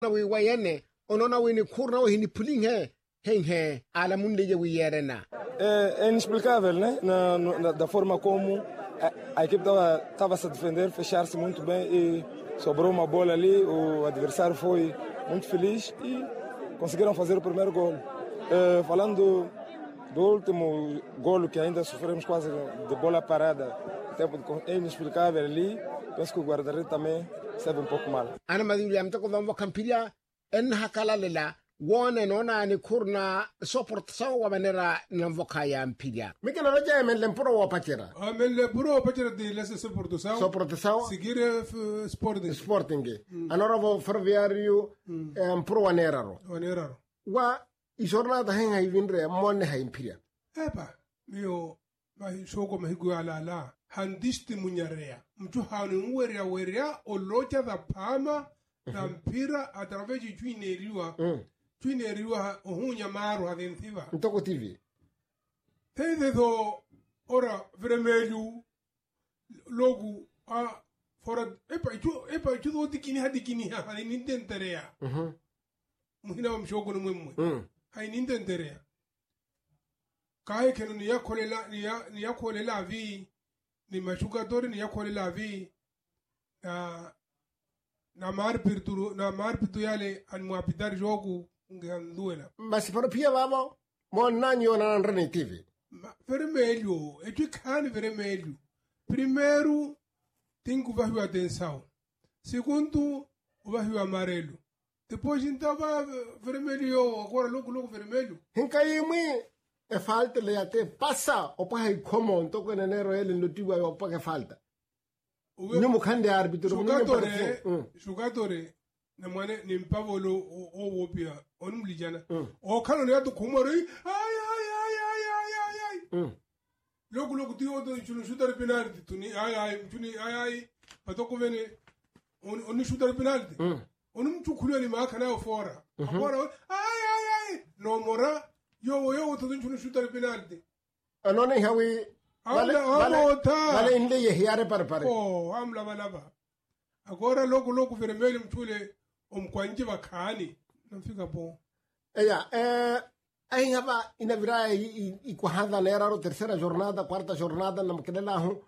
na wi wayene onona wi ni kurna wi ni puling he ala munde je wi yerena. É inexplicável, né? Da forma como a equipe estava se a defender, fechar-se muito bem e sobrou uma bola ali, o adversário foi muito feliz e conseguiram fazer o primeiro gol. Falando do último golo que ainda sofremos quase de bola parada, é inexplicável ali, penso que o guarda-redes também sabe um pouco mal. Ana madhuli mtoko vambo kampila en hakala lela wone nona ni kurna support sawa manera namvoka ya mpila mikana roja men lempuro wa pachera men lempuro wa pachera de lese support sawa sigire sporting anora vo ferroviario mpuro wa neraro wa isorna da hen hayvinre monne haympila epa mio mai shoko mahigu ala handisti munyarea mtu hanu weria olocha da pama na mpira através de Twineriwa ohunya maru hadenthiva ntoko TV tede do ora vermelho logo a fora epa do dikini ha nintenterea muhina mshoko numwe hai nintenterea kai kenu ni yakolela vi ni machugadori ni yakolela vi na marpitu yale anmuapidar jogo nganduela mas para pia babo mon nanyo na ndrene TV vermelho vermelho primeiro tem que vai atenção segundo vai amarelo depois então vai vermelho agora logo vermelho hinkaimi e falta le até passa o pai como to ko nenero ele no tiwa o pa que falta nyumu kande arbitro jugadore na mwane ni mpavolo o wopia onumlijana o kano ne atu komori ay logo tio do chunu shooter penalty tuni ay patoko vene oni shooter penalty onum chukulu ni makana fora ay no mora yo to chunu shooter penalty anone hawi vale inde ye hiare pare amla balaba agora logo vermelho mtule omkwanje bakani nafika bo aí hava ina virar e quando era a terceira jornada quarta jornada na maquela hu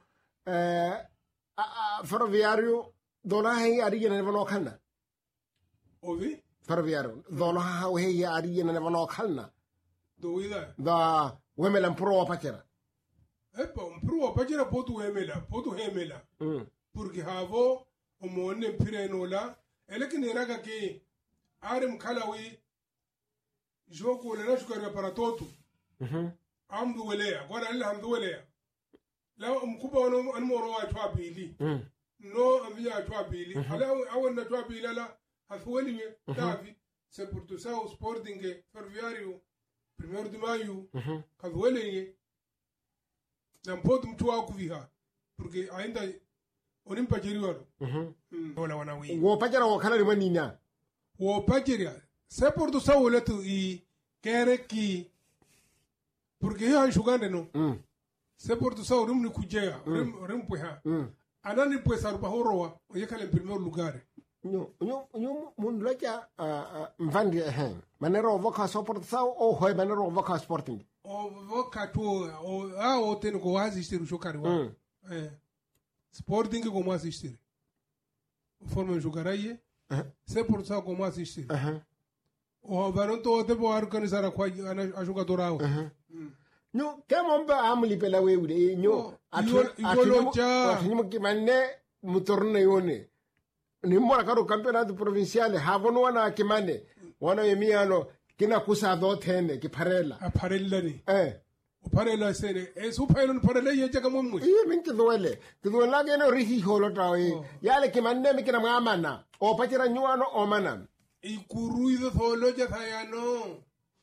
ferroviário dona aí ariga na vano khalna ovi ferroviário dona aí ariga na vano khalna doida da wemelan pro pachera pro pachera potu hemela porque havo omone pirenola elekini raga ke arem kalawi jogo le nashukari para toto amdu welea agora ele amdu welea la mkuba ono anmoro wa twa bili no amia twa bili ala awon twa bili la afweli tavi c'est pour tout ça au sporting ferroviario primeiro de maio kavwele na mpoto mtu wa kuviha porque ainda onimpa jeriwalo wala wanawi wo pajara wo kala rimaninya wo pajira c'est pour tout ça wala tu i kere ki porque yo jugando no c'est pour tout ça o rimni kujea rim puha anani pues arba horowa o yakale en primer lugar nyo mun laja mvandi manero voka support sao o hoy manero voka sporting o voka tu o ten ko assistir o jogari wa sporting como assistir forma jogar aí c'est pour ça como assistir o varão todo pode organizar a jogadora nyo kemomba amli pela weure nyo atimo kimane mutorne yone ni mora karo campeonato provinciale havono wana kimane wana yemiano kina kusa do tene ki parella ni o parella sene su pailon parella ye jaga mommu minki duwele gene rihi holo tawe yale kimane mikina ngamana o pachira nyuano o mana ikuruido tholo jathayano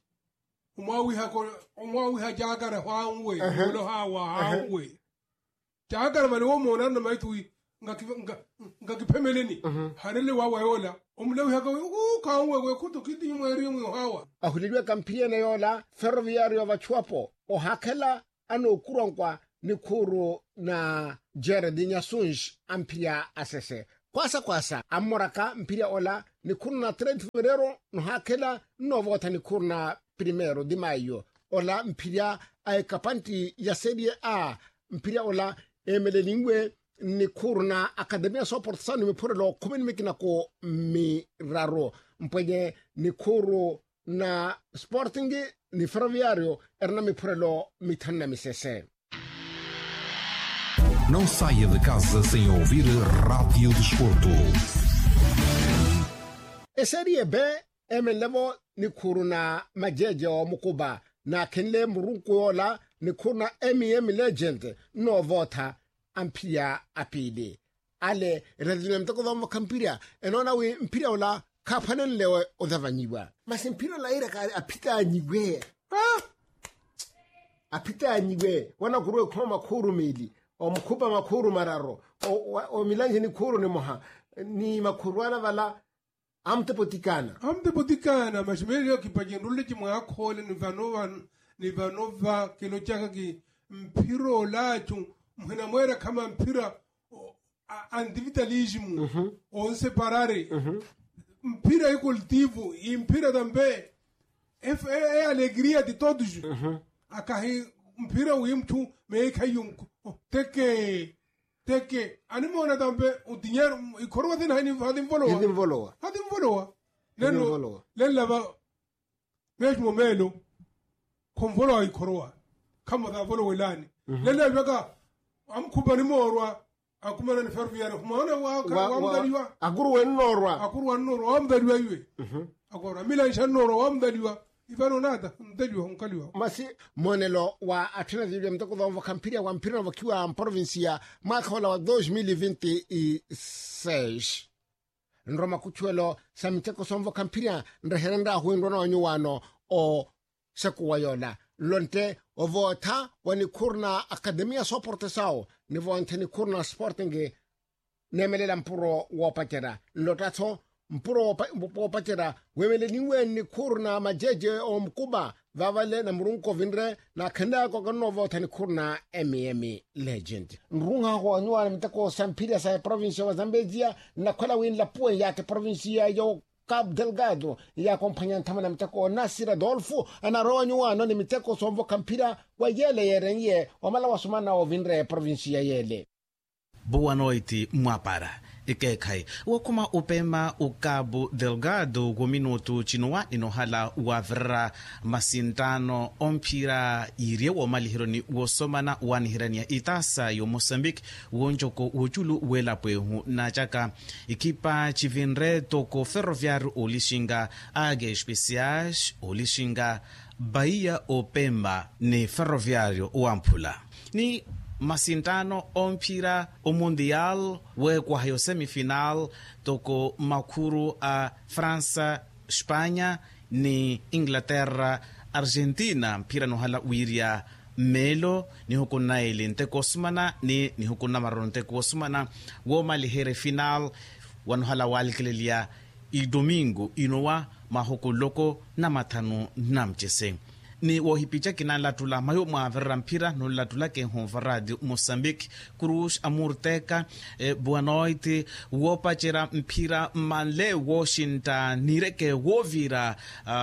umwawi ha jagara hwanwe lo hawe jagara mali wo mona na maitui ngakipemeleni harele wawa yola umlewi haka kanwe kuto kidi mweri hawa ahulilwe kampiene yola ferroviario vachuapo o hakela ano kuronkwa ni kuru na Jared Nyasunj ampia asese kwasa amoraka mpia ola ni kurna 3 de fevereiro no hakela no vota ni kurna 1 de maio ola mpiria ay kapanti ya Serie A mpiria ola emelelingwe ni kurna Academia Sport sanu mipurelo kumeni mikina ko miraro mpenye ni kuru na Sporting ni Ferroviário erna mipurelo mitana misese. Não saia de casa sem ouvir Rádio Desporto. E Serie B emelevo ni kuru na majeje o mukuba na kenle murunku yola ni kuru na Legend no vota ampia apili ale redine mtoko vamo kampiria enona we mpiria ola kapanen lewe odhavanyiwa mas mpira la ira ka apita anyigwe apita anyigwe wana kuruwe kwa makuru mili o mkuba makuru mararo o milanje ni kuru ni moha ni makuru wana vala amtepotikana mashimeli yo kipajenule chimwa akhole ni vanova kilo chaka ki mpiro lachu mhena mwera kama mpira individualismo o separare mpira coletivo e mpira também é a alegria de todos akahi mpira wimtu meikayum teke animona também o dinheiro e coroa tem hadin voloa lella va mesmo melo com voloa e coroa kama da voloa lani lella baka am kubani morwa akumana ni Ferroviário kumana wa mdaliwa akuru wennorwa am daliwa yue akora milan shannorwa am daliwa ivano nada mdaliwa hunkaliwa masi monelo wa atina zile mtoko wa kampiria wa mpira wakiwa provincia mwaka wa 2026 nroma kuchuelo samiteko somvo kampiria nreherenda huindona wanyuwano o seku wayola lonte ovota wani kurna Academia Sport sao ni vonte ni kurna Sporting nemelela mpuro wopatera lotato mpuro wopatera wemele niwe ni kurna majeje o mkuba vavale na murunko vinre na kenda ko kano vota ni kurna Legend nrunga ho nywa mtako sampiria sa provincia wa Zambezia na kola win la pue yake provincia yo Cabo Delgado ya kompanya tamana mteko Nasir Adolfo anaroa nyuano ni mteko somvo kampira wa yele yerenye wamala wasumana o vinre provincia yele. Boa noite, Mwapara. Ikekai. Wakuma upema o Cabo Delgado go minuto chinua inohala wavra masintano ompira irie wa malihironi wosomana wanihirania itasa yo Mozambique wonjoko wojulu wela pwehu na chaka ekipa chivinre toko Ferroviário olishinga age especiais olishinga Bahia Opemba ni Ferroviário Wampula ni masintano ompira o mundial we kwa hayo semifinal toko makuru a França, Espanha ni Inglaterra, Argentina mpira no hala wiria melo ni hukuna ilinte kosmana ni hukuna maronte kosmana wo malihere final wanuhala walikelelia i domingo inowa mahokoloko na matano namchese ni wohipicha kina latula mayo mwaverra mpira no latula ke honvaradi Mozambique Cruz Amurteka boa noite wopachera mpira manle Washington nireke wovira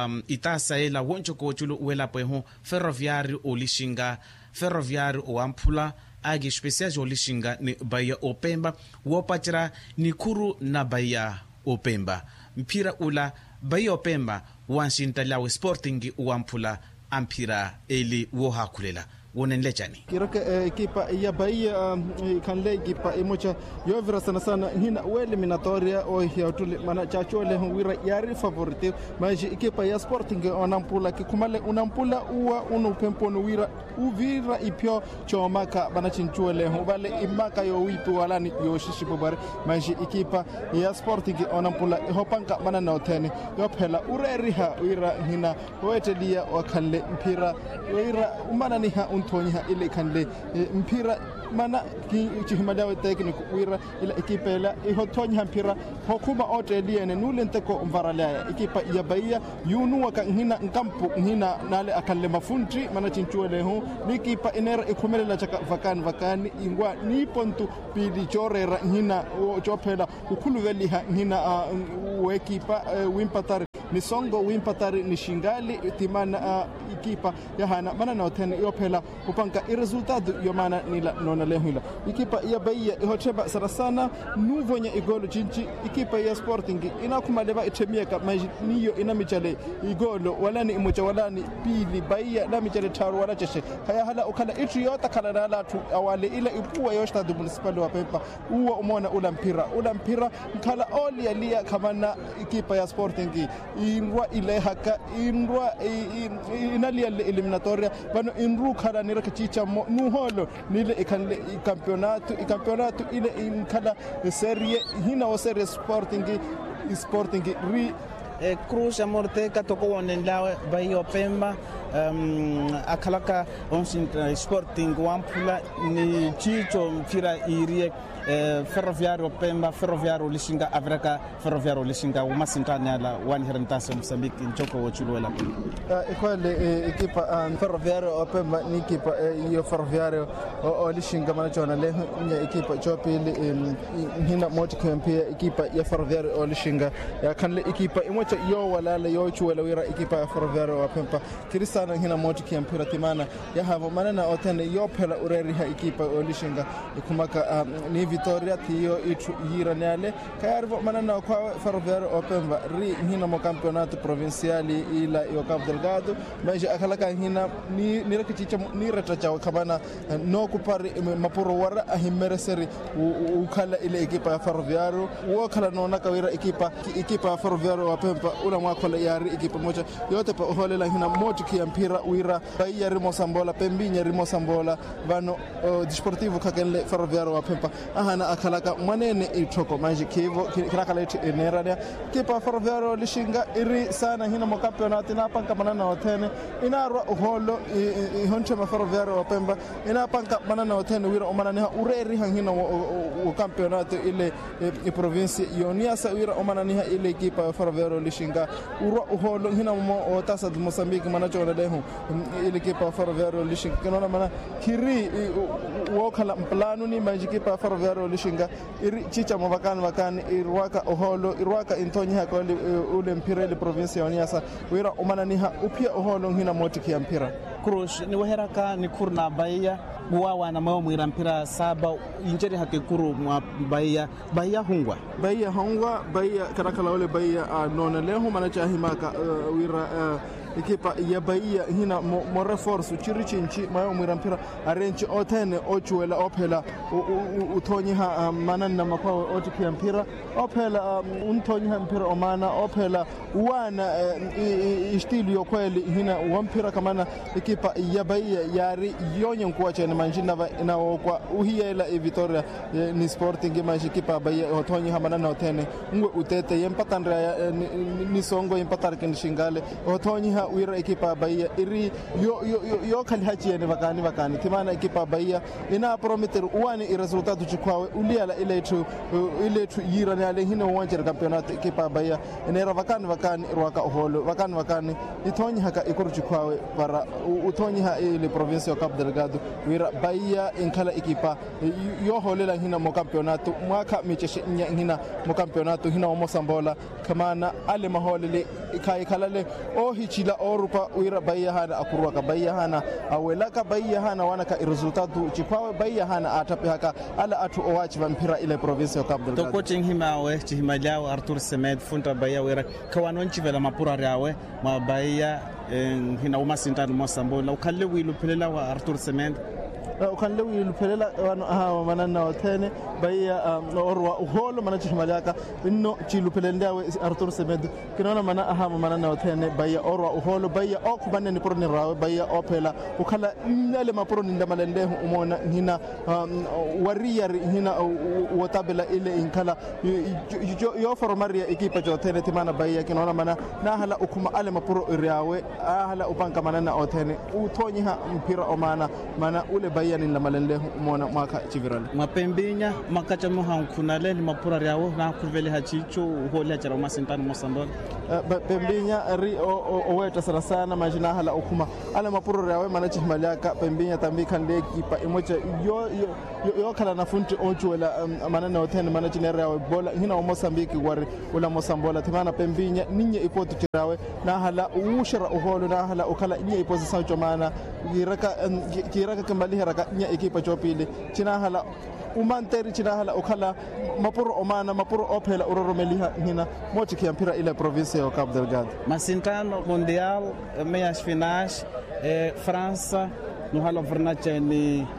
itasa ela wonchoko chulo wela pweho Ferroviário olishinga Ferroviário Wampula agi special olishinga ni Bahia Opemba wopachera ni Kuru na Bahia Opemba mpira ula Bahia Opemba Washington lawe Sporting Wampula ampira eli woha kulela wonenle chani kiraka ekipa ya Bahia kanle ekipa emocha yovira sana hina eliminatoria o hiatule mana chachole wira yari favorite maji ekipa ya Sporting onampula kikumale unampula uwa unupempono wira uvira ipyo chomaka banachinchuele ubale imaka yo wipi walani yo shishibobare maji ekipa ya Sporting onampula hopanka mana notene yophela ureriha wira hina wetedia wakale mpira wira umana niha Antonia ile kanle mpira mana chihimadawe tekniku wira ila ekipa ila ihotonya mpira hokuma oteliene nulente ko mvaralaya ekipa ya Bahia yunu waka hina nkampu hina nale akalle mafunti mana chinchuele ho ekipa inera ikumelela chaka vakani ingwa ni pontu pili chorera hina chopela ukuluveli hina ekipa wimpatari ni songo wimpatari ni shingali timana ekipa ya hana mana na otene yopela upanka resultado yomana nila nona lehula ekipa ya Bahia ihocheba sana nuvonya igolo chinchi ekipa ya Sporting inakumaleba itemieka niyo inamichale igolo walani imocha walani pili Bahia na michale taru wala cheshe haya hala ukala itu yota kala nala tu awale ila ipuwa yoshta du municipal wa Pemba uwa umona ulampira kala oli alia kamana ekipa ya Sporting inwa ile haka inwa inalia eliminatoria bano inru kala niraka chicha nuholo nile ikanle campeonato ile inkala serie hina o serie Sporting ri Cruz amorte katoko wonendawe Bahia Pemba akalaka onsin Sporting wampula ni chicho mpira irie Ferroviário Pemba, Ferroviário Lishinga, Avraka, Ferroviário Lishinga, uma sintana one herentase Moçambique, em Choco ou Chiluela. Equal equipa Ferroviário Pemba, ni equipa e o Ferroviário o Lishinga manachona le minha equipa Chopili hina moto campia equipa e Ferroviário o Lishinga, ya kanle equipa e moto yo wala yo Chiluela wira equipa Ferroviário Pemba, Kristana hina moto campia timana ya hava manana otene yo pela ureri ha equipa o Lishinga ikumaka ni Vitória tio iranale kayarvo manana kwa Ferroviário Pemba ri hina mo campeonato provinciali ila yo Cabo Delgado mas akalaka hina ni rakichicha ni ratacha kamana no kupari mapuro wara ahimereseri ukala ile ekipa Ferroviário wo kala nona kawira ekipa Ferroviário Pemba una mwakola yari ekipa moja yote pa holela hina moto kiampira wira Bahia rimo sambola Pembinya rimo sambola vano Desportivo kakele Ferroviário Pemba hana akalaka manene itoko manje kivo kirakala enerania kipa Ferroviário Lishinga iri sana hina mo campeonato na panka manana otene inarwa uholo ihonche ma Ferroviário Pemba ina panka manana otene wira omanana ureri hina o campeonato ile province Ioniasa wira omanana ile kipa Ferroviário Lishinga urwa uholo hina mo otasa de Moçambique manachona leho ile kipa Ferroviário Lishinga kinona mana kiri wokala plano ni manje kipa Ferroviário Lishinga iri chicha mabakani irwaka oholo irwaka intonya kwa ule mpira ile province ya Oniasa wira umananiha upia oholo hina moti kia mpira Cruz ni waheraka ni kurna Bahia buwawa na mao mwira mpira saba injeri hake kuru mwa Bahia hungwa Bahia karakala ule Bahia nona leho manacha himaka wira ekipa ya Bahia hina mo reforce chirichinchi mayo mwira mpira arenchi otene ochuela opela utonyiha manana makwawe otikia mpira opela untonyiha mpira omana opela wana istili yokweli hina wampira kamana ekipa ya Bahia yari yonye nkuwache na manjina inaokwa uhiyela Vitória ni Sporting manji ekipa Bahia otonyiha manana otene ngwe utete yempatandra ni songo yempatarke nishingale otonyiha wira ekipa Bahia iri yo kali hachi ne vakani timana ekipa Bahia ina prometer uani resultado chikwawe uliala ile tu yirani ale hina wanjera campeonato ekipa Bahia ina vakani rwaka oholo vakani itonyi haka ikuru chikwawe para utonyi ha ile province ya Cabo Delgado wira Bahia inkala ekipa yo holela hina mo campeonato mwaka micheshi hina mo campeonato hina mo sambola kamana ale maholele kai kalale o hichila orupa wira Bahia hana akurwaka Bahia hana awelaka Bahia hana wanaka resultado chikwawe Bahia hana atape haka ala atu owachi vampira ile province ya Cabo Delgado to coaching hima we chihimajao Arthur Semed funta Bahia wira kawanonchi vela mapura yawe ma Bahia hina umasintano mosambola ukalle wiluphelela wa Arthur Semed ukanle wiluphelela wano manana otene Bahia orwa uholo manachi himalaka inno chiluphelendawe Arthur Semed kinona mana manana otene Bahia orwa uholo Bahia okubane ni poroni rawe Bahia opela ukala nale maporoni ndamalende umona hina warrior hina wotabela ile inkala yo formaria ekipa jotene timana Bahia kinona mana nahala ukuma ale maporo rawe hala upanka manana otene utonyiha mpira omana mana ule Bahia ni lamalele umona mwaka chivirale mapembinya makacha muhankunale ni mapura riawo na kuvele hachicho hola chara masintano mosambola pembinya ri oweta sana sana majina hala okuma ala mapura riawo manachi himaliaka pembinya tambi kande kipa imocha yo kala na funti onchuela manana otene manachi ne riawo bola hina o Mozambique wari ula mosambola timana pembinya ninye ipotu chirawe na hala ushara uholo na hala ukala nye ipotu sancho mana kiraka kambali haraka nye ekipa chopili china hala umanteri china hala ukala mapuro omana mapuro opela uroromeliha hina mochi kiampira ile province ya Cabo Delgado masintano mundial meias finais França no hala vernacha ni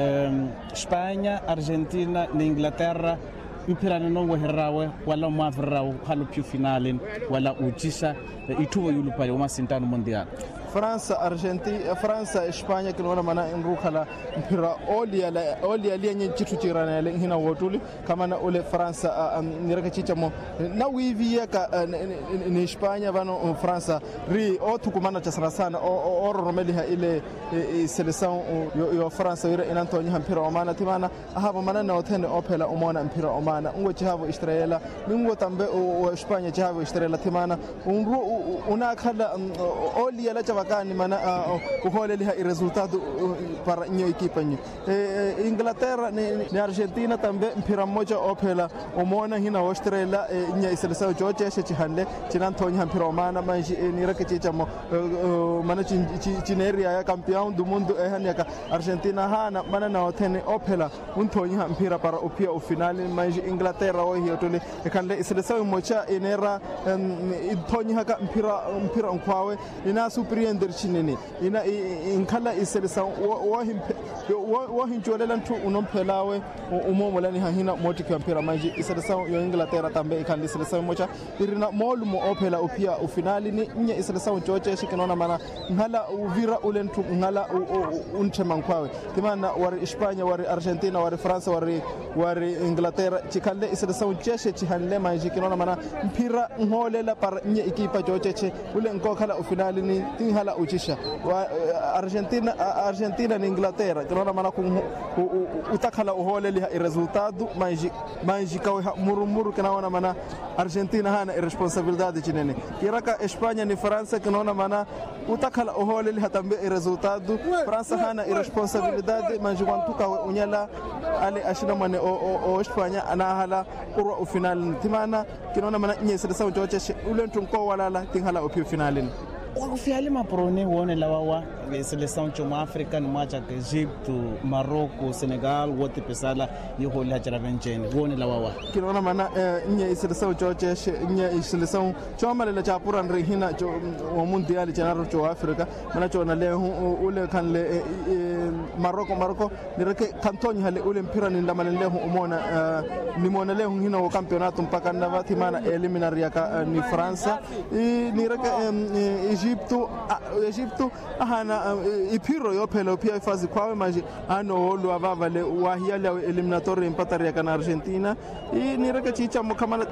Espanha Argentina ni Inglaterra impirana nongo herawe wala mavraw halu più finalin wala ujisa ituwa yulu pale masintano mundial França, Argentina, França, Espanha que nona mana enrukala mpira olia lianye chitu chirana le hina wotuli kama na ole França niraka chicha mo na wivia ka ni Espanha vano França ri otukumana cha sana oro romeliha ile seleção yo França ira inantonya mpira omana timana habo mana na otene opela omona mpira omana ngo chihavo Israela ningo tambe o Espanha chihavo Israela timana unakhala olia la bakani mana uholeliha resultado para nyo equipa nyo Inglaterra ni Argentina tambe mpira mmoja opela omona hina Australia nya seleção joche chihande chinantonya mpira omana manji ni rakechicha mo mana chineria ya campeão do mundo ehania Argentina hana mana na otene opela untonya mpira para upia ufinali manji Inglaterra o hiotole kanle seleção mocha inera intonya mpira nkwawe ina superior chinene ina inkhala iselesa wahinjolela ntu unompelawe umomolani hahina moti kampira manje iselesa yo Inglaterra tambe ikhali iselesa mocha irina molumo opela upia ufinali ni nya iselesa ujoche shikinona mana ngala uvira ulentu ngala unchema nkwawe timana wari Espanya wari Argentina wari France wari Inglaterra chikalle iselesa ujeshe chihanle manje kinona mana mpira ngolela para nya ikipa joche ule nkokhala ufinali ni tinhala uchisha Argentina na Inglaterra tunaona maana utakhala uholeli resultado manji kawe murumuru kanaona maana Argentina hana irresponsabilidade chinene kiraka Espanya ni França kanaona maana utakhala uholeli hatambe resultado França hana irresponsabilidade manji wantuka unyala ale ashina mane o Espanya anahala urwa ufinal timana kinaona maana nyesela sawo joche ulentu nko walala tinhala upi finalini wakufihali maprone wone lawawa seleção choma África no macha que Egipto Marrocos Senegal wote pesala yiholi hachara venchene wone lawawa kinona mana nya seleção choche nya seleção choma le chapura ndrihina cho wa mundial chanaro cho África mana chona le ule kan le Marocco nireke kantonya hale ule mpira ni ndamana le umona ni mona le hina wa campeonato mpaka ndavati mana eliminary ka ni France nireke Egipto hana ipiro yophela pia ifazi kwawe manje ano holo abava le wahiya eliminatory empatari kana Argentina ni reka chicha mkamana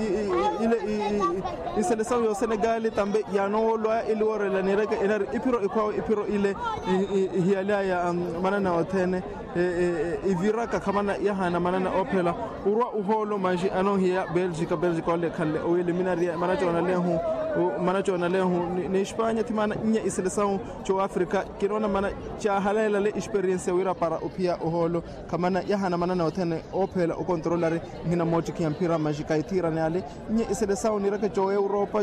ile seleção yo Senegal tambe yano holo ile orela ni reka ipiro ile hiala ya manana otene iviraka kamana yahana manana opela urwa uholo manje ano hiya Belgique ole khalle o eliminary manachona lehu ni Espanha timana nya seleção cho África kinona mana cha halala le experience wira para upia uholo kamana yahana manana otene opela o controllare hina moti kiampira majika itira nale nya seleção ni raka cho Europa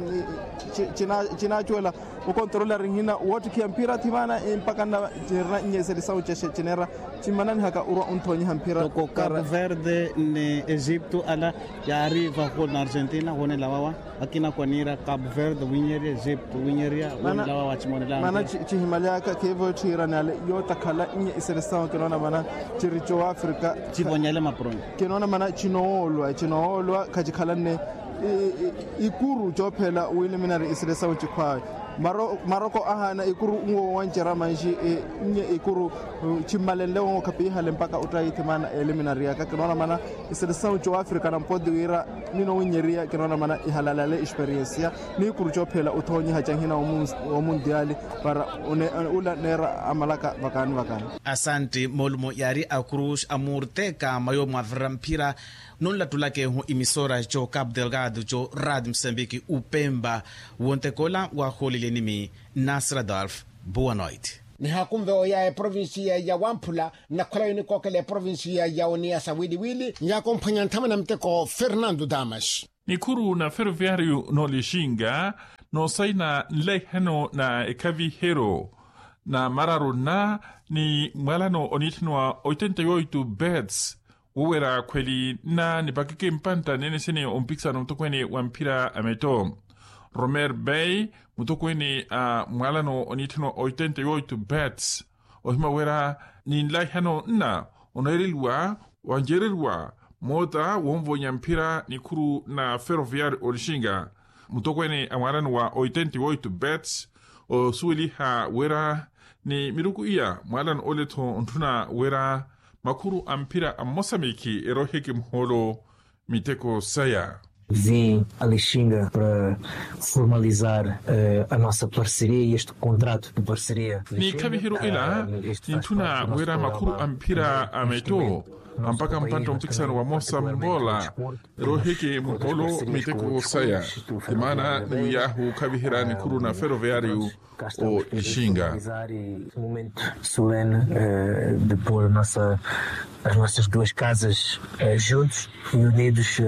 china chola o controllare hina woti kiampira timana mpaka na nya seleção che chinera timana haka urwa untonya hampira ko Cabo Verde ni Egipto ala ya arriva con Argentina hone lawawa akina kwanira Cabo Verde winyeria Egipto winyeria wala wachimonela mana chihimalaka kevo chiranale yota kala nya seleção kinona mana chiricho Africa chibonyele mapron kinona mana chinoolwa kajikhalane ikuru jophela eliminary seleção chikwa Maroko ahana ikuru ngo wanchera manji nye ikuru chimalele ngo kapi hale mpaka utaitimana eliminaria kanona mana seleção cho Africa na mpodi wira nino winyeria kanona mana ihalalale experiência ni kuru chopela utonyi hachangina wa mundiali para ula nera amalaka vakan. Asante Molmo yari akrush amurteka mayo mavrampira non la tulake hu imisora cho Cabo Delgado cho Rádio Moçambique Upemba wontekola wa holilenimi Nasra Dolph. Boa noite. Ni hakumve oya provinsia ya Wampula na kola ni kokele provinsia ya Oniasa wili ya kompanyantama na mteko Fernando Damas. Nikuru na ferroviário no Lixinga no saina leheno na ekavi hero na mararuna ni mwalano onitnwa 88 beds uwera kweli na nipakike mpanta nene sene ompiksa na mtokweni wampira ameto. Romer Bay mutokweni mwalano onitnwa 88 beds ohima wera ni nlaihano na onoerilwa wanjerilwa mota womvo nyampira nikuru na ferroviário Olishinga mutokweni mwalano wa 88 beds o sueliha wera ni miruku iya mwalano oleto ontuna wera makuru ampira a Moçambique eroheke mholo miteko saya. Vim a Lixinga para formalizar a nossa parceria e este contrato de parceria. Ni kabihiro ila intuna wera makuru ampira ameto ampaka mpanto mpikisano wa Mosambola roheke mholo miteko saya. Imana ni yahu kabihira ni kuru na ferroviário o Lixinga. Um momento solene de pôr as nossas duas casas juntos e unidos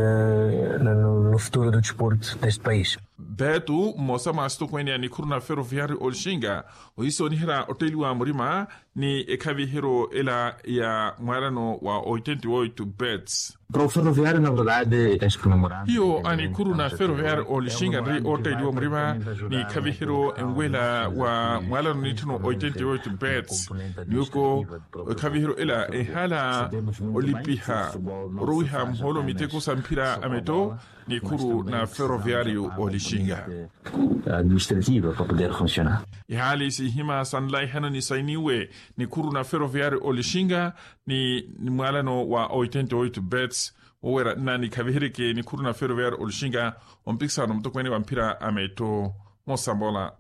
no futuro do desporto deste país. Betu Moçama stokweni ni kuru na ferroviário o Lixinga o iso nihira hoteli wa murima ni ekavihiro ela ya mwarano wa 88 beds. Para o ferroviário, na verdade, tens que comemorar. Hiyo ani kuru na ferroviário o Lixinga ri hoteli wa murima ni kavihiro engwela wa mwarano nitino 88 beds. Nyuko kavihiro ela ehala olipiha ruiha mholo miteko sampira ameto ni kuru na ferroviário o Lixinga. Administrativa para poder funcionar. Ihali si hima sanlai hano ni sainiwe ni kuru na ferroviário o Lixinga ni mwalano wa 88 beds owera nani kavihirike ni kuru na ferroviário o Lixinga ompiksa no mtokweni wampira ameto Mosambola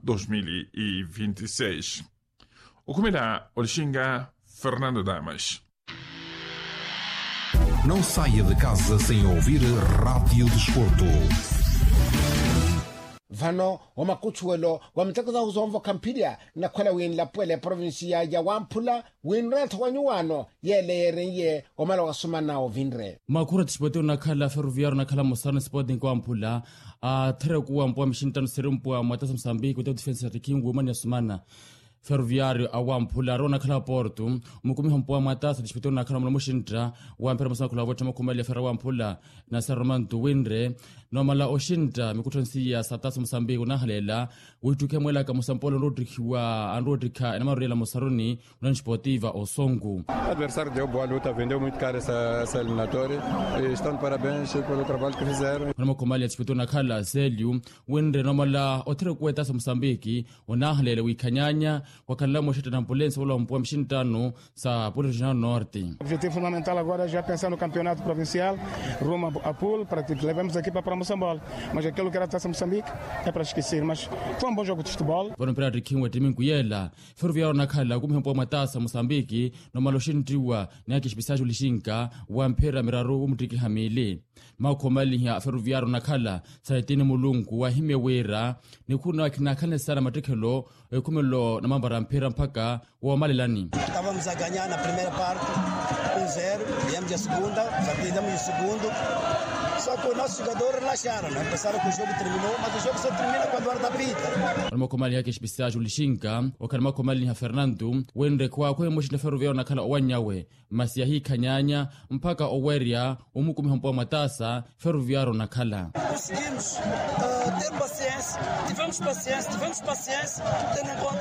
2026. Okumela o Lixinga, Fernando Damas. Não saia de casa sem ouvir Rádio Desporto. Vano wamakuchuelo wamitakaza uzomvo kampiria na kwela win la pwele provinsia ya Wampula win rat wanyuano yele renye wamala wasuma nao vinre makura tishpote unakhala ferroviário nakhala Moçambique Sporting kwa Wampula tere kuwa mpwa mshintano serumpuwa mwatasa Moçambique kuteo defensa rikingu umani ya sumana ferroviário a Wampula rona khala Porto mukumi hampoa matasa tishpote nakhala mlamushintra wampera Moçambique kula vocha makumali ya ferra Wampula na Sarromanto winre nomala oshinta mikutonsi ya satasa Moçambique unahalela wituke mwela ka Moçambique Rodrikiwa Androdrika na marela Moçaroni unansportiva Osongo. Adversário deu boa luta, vendeu muito caro essa eliminatória e estão de parabéns pelo trabalho que fizeram. Noma komali ya tishpote nakhala Celio winre nomala otere kuwetasa Moçambique unahalela wikanyanya wakala moshita na ambulância wala mpwa mshintano sa Polo Regional Norte. O objetivo fundamental agora é já pensar no campeonato provincial, rumo a Pool, para que levemos a equipa para Moçambola. Mas aquilo que era a Taça Moçambique é para esquecer, mas foi bom jogo de futebol. Vano mpira rikiwa timu kuyela ferroviário nakhala kumhempo matasa Moçambique nomaloshintiwa naki shibisajo Lixinga wa mpira miraru umtriki hamili makomali ya ferroviário nakhala saitini mulungu wa himewera nikuna wakinakhala sana matekelo kumelo na mambara mpira mpaka wa malelani. Estávamos a ganhar na primeira parte 1-0, viemos a segunda, já perdemos o segundo. Só que os nossos jogadores relaxaram, né? Pensaram que o jogo terminou, mas o jogo só termina quando o árbitro apita. Makomali yake shibisajo Lixinga wakana makomali ya Fernando wende kwa mwisho na ferroviário nakhala owanyawe masia hii kanyanya mpaka oweria umukumi hampoa matasa ferroviário nakhala. Conseguimos ter paciência, tivemos paciência, tendo em conta que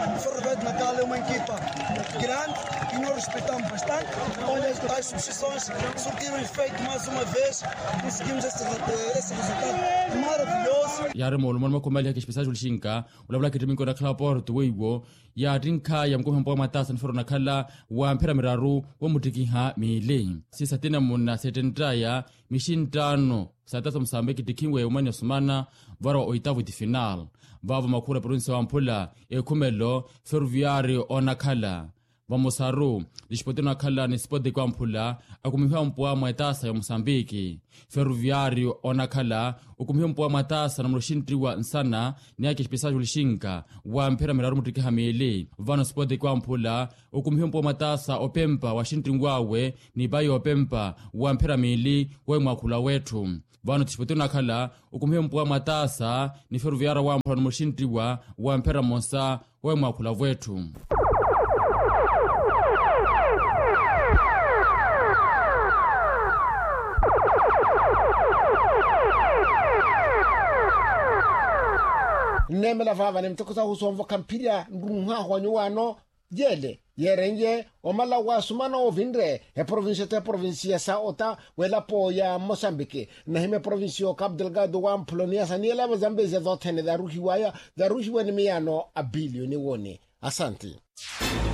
Ferroviário de Natal é uma equipa grande e nós respeitamos bastante. Olha, as substituições surtiram efeito mais uma vez. Conseguimos esse resultado maravilhoso. Yare molo mama komali ya kishpesa julishinka ulabla kitimi kona kala Porto weigo ya rinka ya mko mpo matasa nforo na kala wa mpera miraru wa mutiki ha mile sisa tena muna setentaya mishintano satata Msambiki tikiwe umanya sumana vara wa oitavu di final vava makura provinsi wa Mpula ekumelo Ferroviário onakala Vamosaru lishipotena kala ni spode kwa Mpula akumihwa mpwa matasa ya Msambiki Ferroviário onakala ukumihwa mpwa matasa na mroshintri nsana ni yake shpesaji ulishinka wa mpera miraru mutiki hamili vano spode kwa Mpula ukumihwa mpwa matasa opempa wa shintri ngwawe ni bayo opempa wa mpera mili we mwakula wetu vano tishipotena kala ukumihwa mpwa matasa ni Ferroviário wa Mpula na mroshintri wa mpera mosa we mwakula wetu. Nemela vava nemtokoza husomvo kampira ndunha hwanyuano jele yerenje omala wasumana ovindre he provincia sa ota wela po ya Mozambique na hime provincio Cabo Delgado wa Mplonia saniela Mozambique zothene da ruhiwaya da ruhiwani miano abilio ni woni asante.